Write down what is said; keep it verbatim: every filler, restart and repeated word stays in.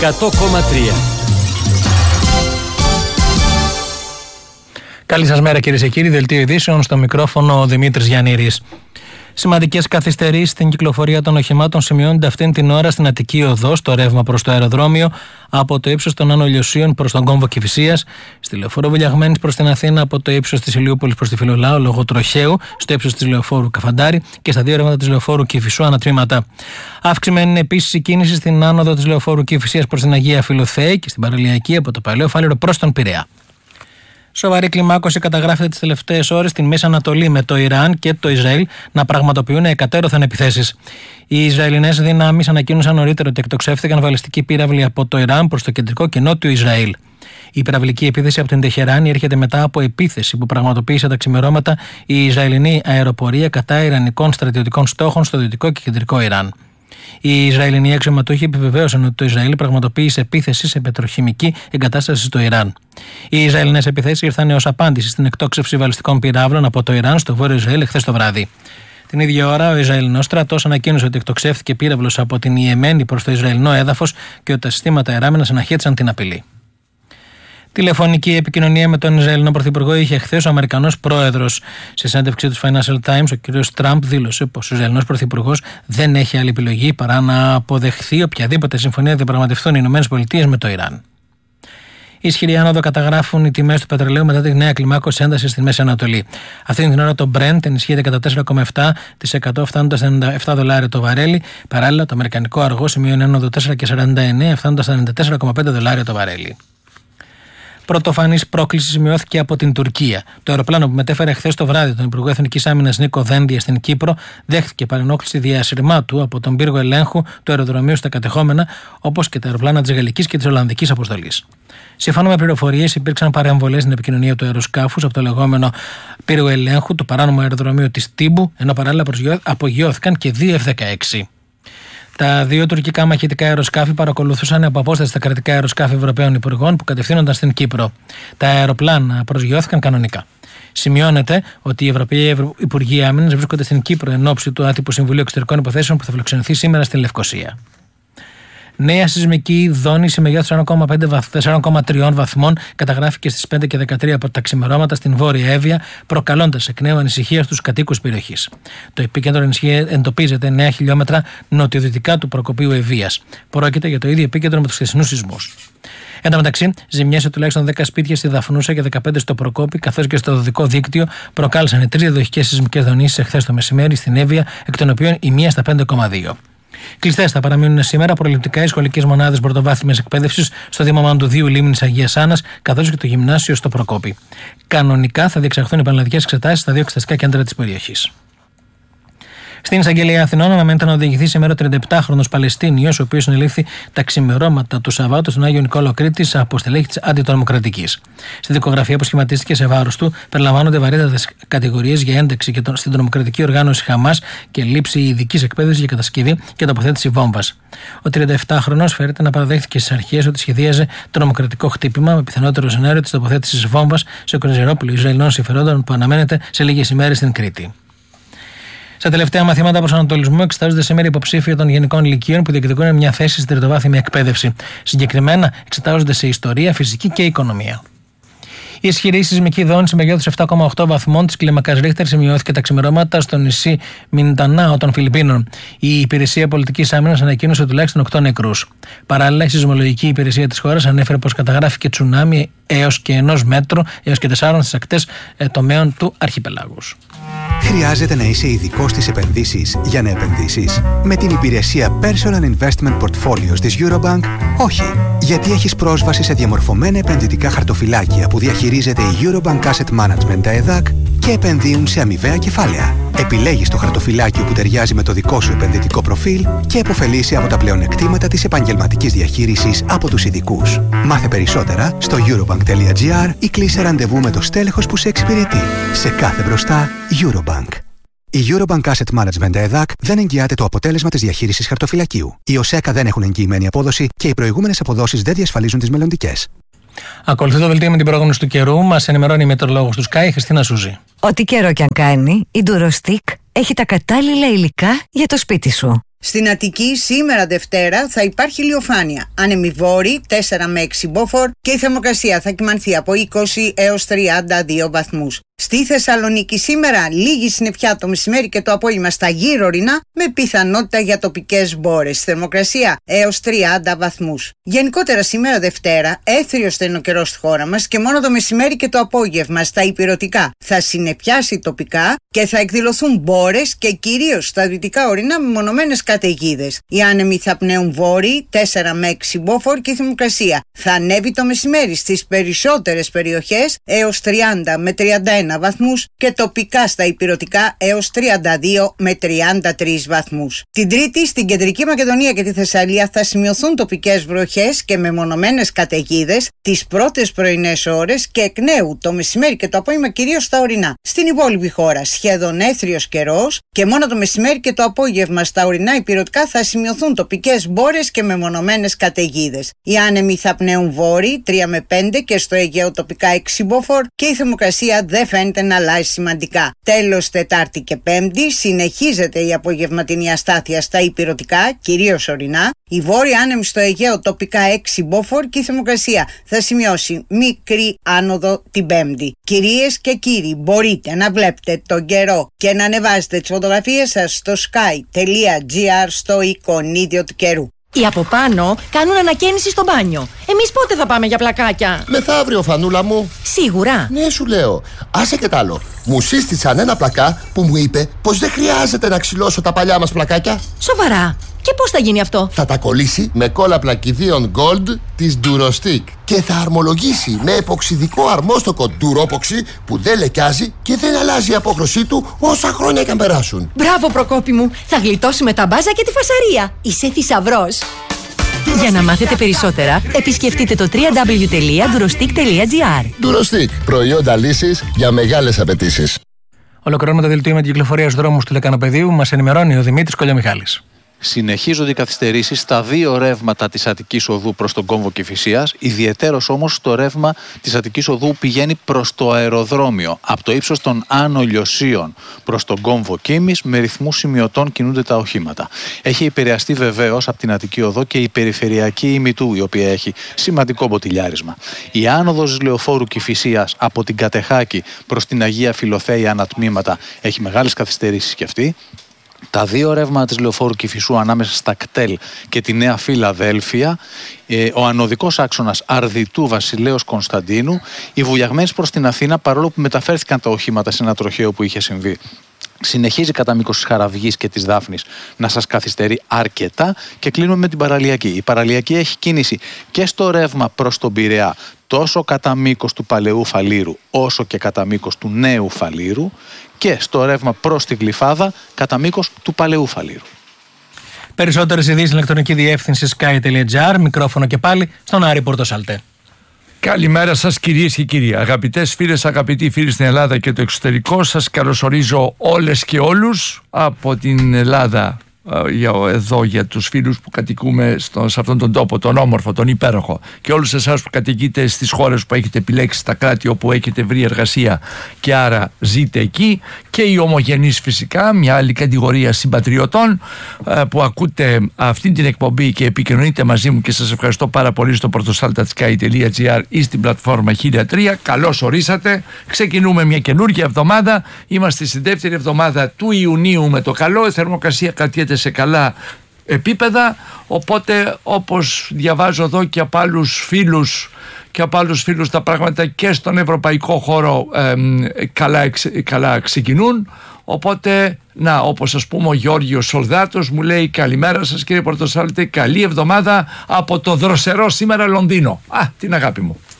εκατό κόμμα τρία. Καλή σας μέρα κυρίες και κύριοι, δελτίο ειδήσεων, στο μικρόφωνο ο Δημήτρης Γιαννήρης. Σημαντικές καθυστερήσεις στην κυκλοφορία των οχημάτων σημειώνονται αυτήν την ώρα στην Αττική Οδό, στο ρεύμα προς το αεροδρόμιο, από το ύψος των Άνω Λιωσίων προς τον κόμβο Κηφισίας, στη λεωφόρο Βιλιαγμένης προς την Αθήνα, από το ύψος της Ηλιούπολης προς τη Φιλολάο λόγω τροχαίου, στο ύψος της λεωφόρου Καφαντάρη και στα δύο ρεύματα της λεωφόρου Κηφισού ανατμήματα. Αυξημένη είναι επίσης η κίνηση στην άνοδο της λεωφόρου Κηφισίας προς την Αγία Φιλοθέη και στην Παραλιακή από το Παλαιό Φάληρο προς τον Πειραιά. Σοβαρή κλιμάκωση καταγράφεται τις τελευταίες ώρες στην Μέση Ανατολή, με το Ιράν και το Ισραήλ να πραγματοποιούν εκατέρωθεν επιθέσεις. Οι Ισραηλινές δυνάμεις ανακοίνωσαν νωρίτερα ότι εκτοξεύθηκαν βαλιστικοί πύραυλοι από το Ιράν προς το κεντρικό και νότιο Ισραήλ. Η πυραυλική επίθεση από την Τεχεράνη έρχεται μετά από επίθεση που πραγματοποίησε τα ξημερώματα η Ισραηλινή αεροπορία κατά ιρανικών στρατιωτικών στόχων στο δυτικό και κεντρικό Ιράν. Οι Ισραηλινοί αξιωματούχοι επιβεβαίωσαν ότι το Ισραήλ πραγματοποίησε επίθεση σε πετροχημική εγκατάσταση στο Ιράν. Οι Ισραηλινές επιθέσεις ήρθαν ως απάντηση στην εκτόξευση βαλιστικών πυράβλων από το Ιράν στο βόρειο Ισραήλ εχθές το βράδυ. Την ίδια ώρα, ο Ισραηλινός στρατός ανακοίνωσε ότι εκτοξεύτηκε πύραυλος από την Ιεμένη προς το Ισραηλινό έδαφος και ότι τα συστήματα αεράμενας αναχέτησαν την απειλή. Τηλεφωνική επικοινωνία με τον Ισραηλινό Πρωθυπουργό είχε χθες ο Αμερικανός Πρόεδρος. Σε συνέντευξή του Financial Times, ο κ. Τραμπ δήλωσε πως ο Ισραηλινός Πρωθυπουργός δεν έχει άλλη επιλογή παρά να αποδεχθεί οποιαδήποτε συμφωνία διαπραγματευτούν οι ΗΠΑ με το Ιράν. Ισχυρή άνοδο καταγράφουν οι τιμές του πετρελαίου μετά τη νέα κλιμάκωση ένταση στη Μέση Ανατολή. Αυτή την ώρα το Brent ενισχύεται κατά τέσσερα κόμμα επτά τοις εκατό φτάνοντας στα ενενήντα επτά δολάρια το βαρέλι. Παράλληλα, το αμερικανικό αργό σημειώνει άνοδο τέσσερα κόμμα σαράντα εννέα φτάνοντας στα ενενήντα τέσσερα κόμμα πέντε δολάρια το βαρέλι. Πρωτοφανής πρόκληση σημειώθηκε από την Τουρκία. Το αεροπλάνο που μετέφερε χθες το βράδυ τον Υπουργό Εθνικής Άμυνας Νίκο Δένδια στην Κύπρο δέχτηκε παρενόχληση διασυρμάτου από τον πύργο ελέγχου του αεροδρομίου στα κατεχόμενα, όπως και τα αεροπλάνα της Γαλλικής και της Ολλανδικής αποστολής. Σύμφωνα με πληροφορίες, υπήρξαν παρεμβολές στην επικοινωνία του αεροσκάφους από το λεγόμενο πύργο ελέγχου του παράνομου αεροδρομίου της Τύμπου, ενώ παράλληλα απογειώθηκαν και δύο εφ δεκαέξι. Τα δύο τουρκικά μαχητικά αεροσκάφη παρακολουθούσαν από απόσταση τα κρατικά αεροσκάφη Ευρωπαίων Υπουργών που κατευθύνονταν στην Κύπρο. Τα αεροπλάνα προσγειώθηκαν κανονικά. Σημειώνεται ότι οι Ευρωπαίοι Υπουργοί Άμυνας βρίσκονται στην Κύπρο εν ώψη του άτυπου Συμβουλίου Εξωτερικών Υποθέσεων που θα φιλοξενηθεί σήμερα στη Λευκοσία. Νέα σεισμική δόνηση μεγέθους τέσσερα κόμμα τρία βαθμών καταγράφηκε στις πέντε και δεκατρία από τα ξημερώματα στην Βόρεια Εύβοια, προκαλώντας εκ νέου ανησυχία στους κατοίκους περιοχής. Το επίκεντρο εντοπίζεται εννέα χιλιόμετρα νοτιοδυτικά του προκοπίου Ευβοίας. Πρόκειται για το ίδιο επίκεντρο με τους χθεσινούς σεισμούς. Εν τω μεταξύ, ζημιές σε τουλάχιστον δέκα σπίτια στη Δαφνούσα και δεκαπέντε στο Προκόπη, καθώς και στο οδικό δίκτυο, προκάλεσαν τρεις διαδοχικές σεισμικές δονήσεις εχθές το μεσημέρι στην Εύβοια, εκ των οποίων η μία στα πέντε κόμμα δύο. Κλειστές θα παραμείνουν σήμερα προληπτικά οι σχολικές μονάδες πρωτοβάθμιας εκπαίδευσης στο Δήμο Μαντουδίου Λίμνης Αγίας Άννας, καθώς και το γυμνάσιο στο Προκόπη. Κανονικά θα διεξαχθούν οι πανελλαδικές εξετάσεις στα δύο εξεταστικά κέντρα της περιοχής. Στην εισαγγελία Αθηνών αναμένεται να οδηγηθεί σήμερα ο τριανταεπτάχρονος Παλαιστίνιος, ο οποίος συνελήφθη τα ξημερώματα του Σαββάτου στον Άγιο Νικόλαο Κρήτης από στελέχη της Αντιτρομοκρατικής. Στη δικογραφία που σχηματίστηκε σε βάρος του περιλαμβάνονται βαρύτατες κατηγορίες για ένταξη και τον, στην τρομοκρατική οργάνωση Χαμάς και λήψη ειδικής εκπαίδευσης για κατασκευή και τοποθέτηση βόμβας. Ο τριανταεπτάχρονος φέρεται να παραδέχθηκε στις αρχές ότι σχεδίαζε τρομοκρατικό χτύπημα με πιθανότερο σενάριο της τοποθέτησης βόμβας σε κρουαζιερόπλοιο Ισραηλινών συμφερόντων που αναμένεται σε λίγες ημέρες στην Κρήτη. Στα τελευταία μαθήματα προσανατολισμού εξετάζονται σήμερα υποψήφια των γενικών λυκείων που διεκδικούν μια θέση στην τριτοβάθμια εκπαίδευση. Συγκεκριμένα, εξετάζονται σε ιστορία, φυσική και οικονομία. Η ισχυρή σεισμική δόνηση μεγέθους επτά κόμμα οκτώ βαθμών της κλίμακας Ρίχτερ σημειώθηκε τα ξημερώματα στο νησί Μιντανάο των Φιλιππίνων. Η Υπηρεσία Πολιτικής Άμυνας ανακοίνωσε τουλάχιστον οκτώ νεκρούς. Παράλληλα, η Σεισμολογική Υπηρεσία της χώρας ανέφερε πως καταγράφηκε τσουνάμι έως και ενός μέτρου έως και τεσσάρων στις ακτές τομέων του αρχιπελάγους. Χρειάζεται να είσαι ειδικός στις επενδύσεις για να επενδύσεις? Με την υπηρεσία Personal Investment Portfolios της Eurobank, όχι. Γιατί έχεις πρόσβαση σε διαμορφωμένα επενδυτικά χαρτοφυλάκια που διαχειρίζεται η Eurobank Asset Management, τα ΕΔΑΚ, και επενδύουν σε αμοιβαία κεφάλαια. Επιλέγεις το χαρτοφυλάκιο που ταιριάζει με το δικό σου επενδυτικό προφίλ και επωφελείσαι από τα πλεονεκτήματα της επαγγελματικής διαχείρισης από τους ειδικούς. Μάθε περισσότερα στο eurobank τελεία gr ή κλείσε ραντεβού με το στέλεχος που σε εξυπηρετεί. Σε κάθε μπροστά, Eurobank. Η Eurobank Asset Management ΕΔΑΚ δεν εγγυάται το αποτέλεσμα της διαχείρισης χαρτοφυλακίου. Οι ΟΣΕΚΑ δεν έχουν εγγυημένη απόδοση και οι προηγούμενες αποδόσεις δεν διασφαλίζουν τις μελλοντικές. Ακολουθεί το δελτίο με την πρόγνωση του καιρού. Μας ενημερώνει η μετεωρολόγος του Sky, Χριστίνα Σούζη. Ό,τι καιρό κι αν κάνει, η Durostick έχει τα κατάλληλα υλικά για το σπίτι σου. Στην Αττική σήμερα Δευτέρα θα υπάρχει ηλιοφάνεια. Άνεμη βόρη τέσσερα με έξι μποφόρ και η θερμοκρασία θα κυμανθεί από είκοσι έως τριάντα δύο βαθμούς. Στη Θεσσαλονίκη σήμερα λίγη συννεφιά το μεσημέρι και το απόγευμα στα γύρω ορεινά με πιθανότητα για τοπικές μπόρες. Θερμοκρασία έως τριάντα βαθμούς. Γενικότερα σήμερα Δευτέρα έθριος θα είναι ο καιρός στη χώρα μας και μόνο το μεσημέρι και το απόγευμα στα ηπειρωτικά θα συννεφιάσει τοπικά και θα εκδηλωθούν μπόρες και κυρίως στα δυτικά ορεινά με μονομένες καταιγίδες. Οι άνεμοι θα πνέουν βόρειοι τέσσερα με έξι μποφόρ και η θερμοκρασία θα ανέβει το μεσημέρι στις περισσότερες περιοχές έως τριάντα με τριάντα ένα βαθμούς και τοπικά στα ηπειρωτικά έως τριάντα δύο με τριάντα τρεις βαθμούς. Την Τρίτη στην Κεντρική Μακεδονία και τη Θεσσαλία θα σημειωθούν τοπικές βροχές και μεμονωμένες καταιγίδες τις πρώτες πρωινές ώρες και εκ νέου το μεσημέρι και το απόγευμα κυρίως στα ορεινά. Στην υπόλοιπη χώρα σχεδόν έθριος καιρός και μόνο το μεσημέρι και το απόγευμα στα ορεινά ηπειρωτικά θα σημειωθούν τοπικές μπόρες και μεμονωμένες καταιγίδες. Οι άνεμοι θα πνέουν βόρειοι τρία με πέντε και στο Αιγαίο τοπικά έξι μποφόρ και η θερμοκρασία δεν φαίνεται να αλλάζει σημαντικά. Τέλος, Τετάρτη και Πέμπτη συνεχίζεται η απογευματινή αστάθεια στα ηπειρωτικά, κυρίως ορεινά. Η βόρεια άνεμη στο Αιγαίο τοπικά έξι μποφόρ και η θερμοκρασία θα σημειώσει μικρή άνοδο την Πέμπτη. Κυρίες και κύριοι, μπορείτε να βλέπετε τον καιρό και να ανεβάζετε τις φωτογραφίες σας στο sky.gr στο εικονίδιο του καιρού. Οι από πάνω κάνουν ανακαίνιση στο μπάνιο. Εμείς πότε θα πάμε για πλακάκια? Μεθαύριο, φανούλα μου. Σίγουρα? Ναι, σου λέω. Άσε και τ' άλλο. Μου σύστησαν ένα πλακά που μου είπε πως δεν χρειάζεται να ξυλώσω τα παλιά μας πλακάκια. Σοβαρά? Και πώς θα γίνει αυτό? Θα τα κολλήσει με κόλλα πλακιδίων Gold της Durostick και θα αρμολογήσει με εποξιδικό αρμόστοκο Duropoxy που δεν λεκιάζει και δεν αλλάζει η απόχρωσή του όσα χρόνια και αν περάσουν. Μπράβο, Προκόπη μου! Θα γλιτώσουμε τα μπάζα και τη φασαρία. Είσαι θησαυρός! Για να μάθετε περισσότερα, επισκεφτείτε το double-u double-u double-u τελεία durostick τελεία gr. Durostick, προϊόντα λύσης για μεγάλες απαιτήσεις. Ολοκληρώνουμε το δελτίο με την κυκλοφορία στους δρόμους του Λεκανοπεδίου. Μας ενημερώνει ο Δημήτρης Κολιομιχάλης. Συνεχίζονται οι καθυστερήσεις στα δύο ρεύματα της Αττικής Οδού προς τον κόμβο Κηφισίας, ιδιαιτέρως όμως το ρεύμα της Αττικής Οδού που πηγαίνει προς το αεροδρόμιο. Από το ύψος των Άνω Λιωσίων προς τον κόμβο Κίμης, με ρυθμούς σημειωτών κινούνται τα οχήματα. Έχει επηρεαστεί βεβαίως από την Αττική Οδό και η περιφερειακή ημιτού, η οποία έχει σημαντικό μποτιλιάρισμα. Η άνοδος λεωφόρου Κηφισίας από την Κατεχάκη προς την Αγία Φιλοθέη ανατμήματα έχει μεγάλες καθυστερήσεις και αυτή. Τα δύο ρεύματα της λεωφόρου Κηφισού ανάμεσα στα κτέλ και τη Νέα Φιλαδέλφια, ο ανωδικός άξονας Αρδιτού Βασιλέως Κωνσταντίνου, οι βουλιαγμένες προς την Αθήνα, παρόλο που μεταφέρθηκαν τα οχήματα σε ένα τροχαίο που είχε συμβεί, συνεχίζει κατά μήκος της Χαραυγής και της Δάφνης να σας καθυστερεί αρκετά και κλείνουμε με την παραλιακή. Η παραλιακή έχει κίνηση και στο ρεύμα προς τον Πειραιά, τόσο κατά μήκος του Παλαιού Φαλήρου όσο και κατά μήκος του Νέου Φαλήρου και στο ρεύμα προς την Γλυφάδα κατά μήκος του Παλαιού Φαλήρου. Περισσότερες ειδήσεις ηλεκτρονική διεύθυνση sky.gr, μικρόφωνο και πάλι στον Άρη Πορτοσάλτε. Καλημέρα σας κυρίες και κύριοι. Αγαπητές φίλες, αγαπητοί φίλοι στην Ελλάδα και το εξωτερικό, σας καλωσορίζω όλες και όλους από την Ελλάδα. Εδώ για τους φίλους που κατοικούμε στο, σε αυτόν τον τόπο, τον όμορφο, τον υπέροχο, και όλους εσάς που κατοικείτε στις χώρες που έχετε επιλέξει, στα κράτη όπου έχετε βρει εργασία και άρα ζείτε εκεί, και οι ομογενείς φυσικά, μια άλλη κατηγορία συμπατριωτών που ακούτε αυτή την εκπομπή και επικοινωνείτε μαζί μου, και σας ευχαριστώ πάρα πολύ στο portosalta.sky.gr ή στην πλατφόρμα χίλια τρία. Καλώς ορίσατε. Ξεκινούμε μια καινούργια εβδομάδα. Είμαστε στη δεύτερη εβδομάδα του Ιουνίου με το καλό. Η θερμοκρασία κρατιέται σε καλά επίπεδα, οπότε όπως διαβάζω εδώ και από άλλους φίλους και από άλλους φίλους τα πράγματα και στον ευρωπαϊκό χώρο ε, καλά, καλά ξεκινούν. Οπότε, να, όπως ας πούμε ο Γιώργος Σολδάτος μου λέει καλημέρα σας κύριε Πορτοσάλτε, καλή εβδομάδα από το δροσερό σήμερα Λονδίνο. Α, την αγάπη μου.